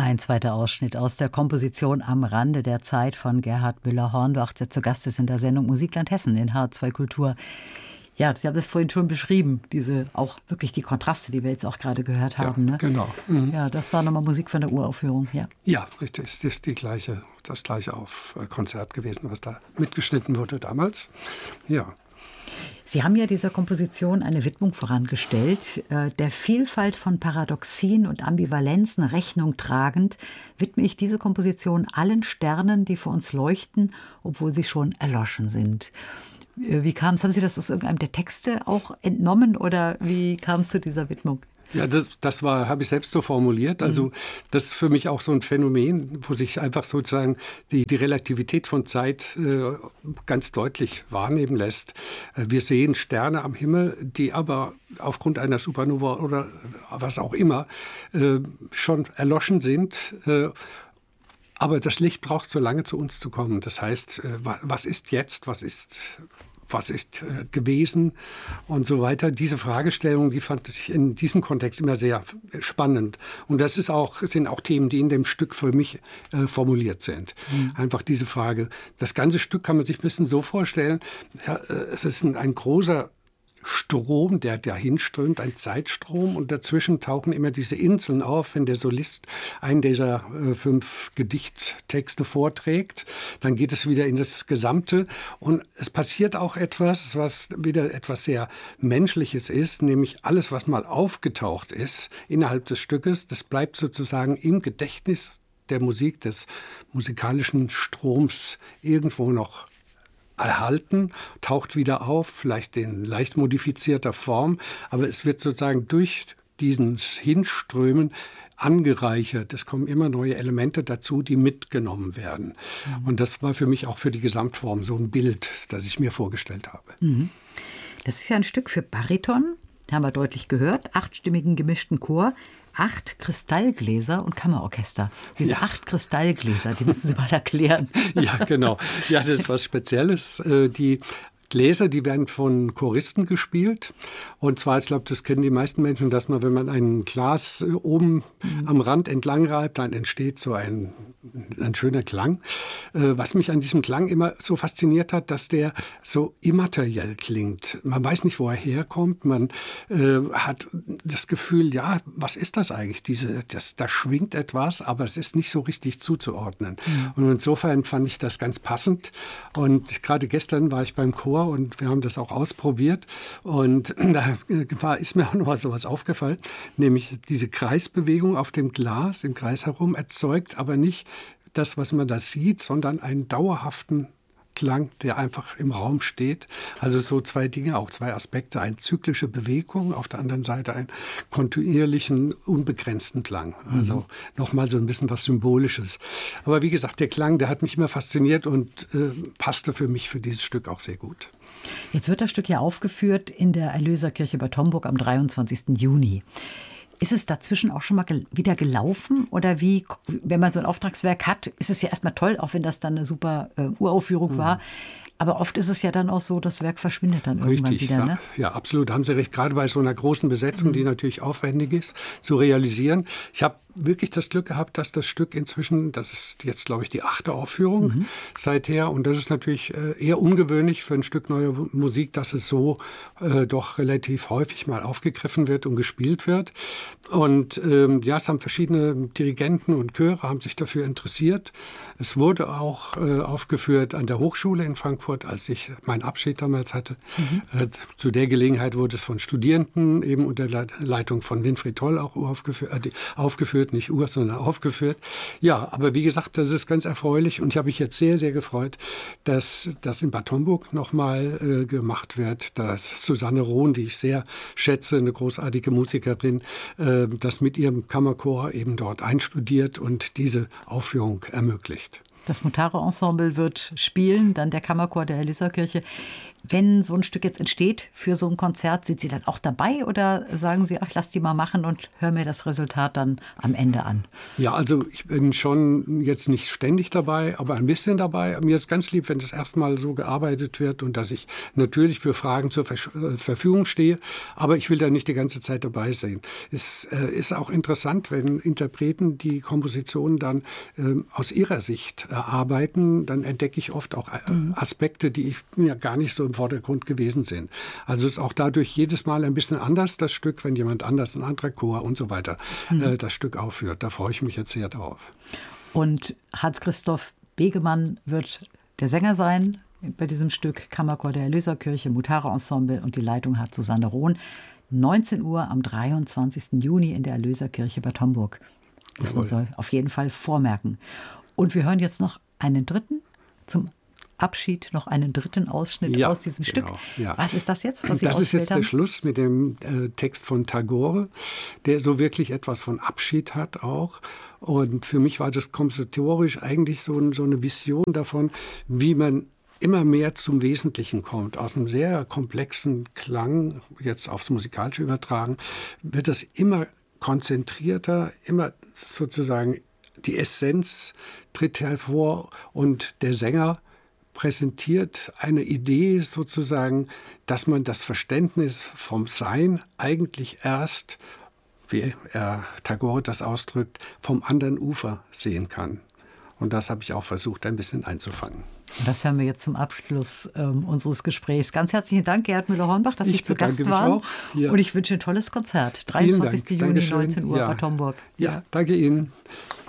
Ein zweiter Ausschnitt aus der Komposition Am Rande der Zeit von Gerhard Müller-Hornbach, der zu Gast ist in der Sendung Musikland Hessen in H2 Kultur. Ja, Sie haben es vorhin schon beschrieben, auch wirklich die Kontraste, die wir jetzt auch gerade gehört haben. Ne? Genau. Mhm. Ja, das war nochmal Musik von der Uraufführung. Ja, richtig. Es ist das gleiche auf Konzert gewesen, was da mitgeschnitten wurde damals. Ja. Sie haben ja dieser Komposition eine Widmung vorangestellt. Der Vielfalt von Paradoxien und Ambivalenzen Rechnung tragend widme ich diese Komposition allen Sternen, die für uns leuchten, obwohl sie schon erloschen sind. Wie kam es? Haben Sie das aus irgendeinem der Texte auch entnommen oder wie kam es zu dieser Widmung? Ja, das habe ich selbst so formuliert. Also das ist für mich auch so ein Phänomen, wo sich einfach sozusagen die Relativität von Zeit ganz deutlich wahrnehmen lässt. Wir sehen Sterne am Himmel, die aber aufgrund einer Supernova oder was auch immer schon erloschen sind. Aber das Licht braucht so lange zu uns zu kommen. Das heißt, was ist jetzt, was ist gewesen und so weiter. Diese Fragestellung, die fand ich in diesem Kontext immer sehr spannend. Und das sind auch Themen, die in dem Stück für mich formuliert sind. Einfach diese Frage. Das ganze Stück kann man sich ein bisschen so vorstellen, es ist ein großer Strom, der dahin strömt, ein Zeitstrom, und dazwischen tauchen immer diese Inseln auf, wenn der Solist einen dieser 5 Gedichttexte vorträgt. Dann geht es wieder in das Gesamte und es passiert auch etwas, was wieder etwas sehr Menschliches ist, nämlich alles, was mal aufgetaucht ist innerhalb des Stückes, das bleibt sozusagen im Gedächtnis der Musik, des musikalischen Stroms irgendwo noch erhalten, taucht wieder auf, vielleicht in leicht modifizierter Form, aber es wird sozusagen durch diesen Hinströmen angereichert. Es kommen immer neue Elemente dazu, die mitgenommen werden. Und das war für mich auch für die Gesamtform so ein Bild, das ich mir vorgestellt habe. Das ist ja ein Stück für Bariton, haben wir deutlich gehört, 8-stimmigen gemischten Chor, 8 Kristallgläser und Kammerorchester. Diese 8 Kristallgläser, die müssen Sie mal erklären. Ja, genau. Ja, das ist was Spezielles. Die Gläser, die werden von Choristen gespielt. Und zwar, ich glaube, das kennen die meisten Menschen, dass man, wenn man ein Glas oben am Rand entlang reibt, dann entsteht so ein schöner Klang. Was mich an diesem Klang immer so fasziniert hat, dass der so immateriell klingt. Man weiß nicht, wo er herkommt. Man hat das Gefühl, ja, was ist das eigentlich? Da schwingt etwas, aber es ist nicht so richtig zuzuordnen. Und insofern fand ich das ganz passend. Und gerade gestern war ich beim Chor und wir haben das auch ausprobiert. Und da ist mir auch noch mal sowas aufgefallen, nämlich diese Kreisbewegung auf dem Glas im Kreis herum erzeugt aber nicht das, was man da sieht, sondern einen dauerhaften Klang, der einfach im Raum steht. Also so 2 Dinge, auch 2 Aspekte. Eine zyklische Bewegung, auf der anderen Seite einen kontinuierlichen, unbegrenzten Klang. Also nochmal so ein bisschen was Symbolisches. Aber wie gesagt, der Klang, der hat mich immer fasziniert und passte für mich für dieses Stück auch sehr gut. Jetzt wird das Stück ja aufgeführt in der Erlöserkirche Bad Homburg am 23. Juni. Ist es dazwischen auch schon mal wieder gelaufen? Oder wie, wenn man so ein Auftragswerk hat, ist es ja erstmal toll, auch wenn das dann eine super Uraufführung war. Aber oft ist es ja dann auch so, das Werk verschwindet dann irgendwann wieder. Ja, ne? Ja, absolut, haben Sie recht. Gerade bei so einer großen Besetzung, die natürlich aufwendig ist, zu realisieren. Ich habe wirklich das Glück gehabt, dass das Stück inzwischen, das ist jetzt, glaube ich, die 8. Aufführung seither. Und das ist natürlich eher ungewöhnlich für ein Stück neue Musik, dass es so doch relativ häufig mal aufgegriffen wird und gespielt wird. Und es haben verschiedene Dirigenten und Chöre haben sich dafür interessiert. Es wurde auch aufgeführt an der Hochschule in Frankfurt, als ich meinen Abschied damals hatte. Zu der Gelegenheit wurde es von Studierenden eben unter der Leitung von Winfried Toll auch aufgeführt, nicht sondern aufgeführt. Ja, aber wie gesagt, das ist ganz erfreulich und ich habe mich jetzt sehr, sehr gefreut, dass das in Bad Homburg nochmal gemacht wird, dass Susanne Rohn, die ich sehr schätze, eine großartige Musikerin, das mit ihrem Kammerchor eben dort einstudiert und diese Aufführung ermöglicht. Das Mutare-Ensemble wird spielen, dann der Kammerchor der Erlöserkirche. Wenn so ein Stück jetzt entsteht für so ein Konzert, sind Sie dann auch dabei oder sagen Sie, ach, lass die mal machen und hör mir das Resultat dann am Ende an? Ja, also ich bin schon jetzt nicht ständig dabei, aber ein bisschen dabei. Mir ist ganz lieb, wenn das erstmal so gearbeitet wird und dass ich natürlich für Fragen zur Verfügung stehe, aber ich will da nicht die ganze Zeit dabei sein. Es ist auch interessant, wenn Interpreten die Komposition dann aus ihrer Sicht erarbeiten, dann entdecke ich oft auch Aspekte, die ich mir gar nicht so im Vordergrund gewesen sind. Also ist auch dadurch jedes Mal ein bisschen anders, das Stück, wenn jemand anders, ein anderer Chor und so weiter, das Stück aufführt. Da freue ich mich jetzt sehr drauf. Und Hans-Christoph Begemann wird der Sänger sein bei diesem Stück, Kammerchor der Erlöserkirche, Mutare-Ensemble, und die Leitung hat Susanne Rohn. 19 Uhr am 23. Juni in der Erlöserkirche Bad Homburg. Das muss man auf jeden Fall vormerken. Und wir hören jetzt noch einen dritten zum Abschied, noch einen dritten Ausschnitt aus diesem Stück. Ja. Was ist das jetzt, was Sie ausgewählt haben? Das ist jetzt der Schluss mit dem Text von Tagore, der so wirklich etwas von Abschied hat auch. Und für mich war das kompositorisch eigentlich so eine Vision davon, wie man immer mehr zum Wesentlichen kommt. Aus einem sehr komplexen Klang, jetzt aufs Musikalische übertragen, wird das immer konzentrierter, immer sozusagen die Essenz tritt hervor und der Sänger präsentiert eine Idee sozusagen, dass man das Verständnis vom Sein eigentlich erst, wie Tagore das ausdrückt, vom anderen Ufer sehen kann. Und das habe ich auch versucht, ein bisschen einzufangen. Das hören wir jetzt zum Abschluss unseres Gesprächs. Ganz herzlichen Dank, Gerhard Müller-Hornbach, dass Sie zu Gast waren. Ja. Und ich wünsche ein tolles Konzert. 23. Juni, 19 Uhr, Bad Homburg. Ja, danke Ihnen.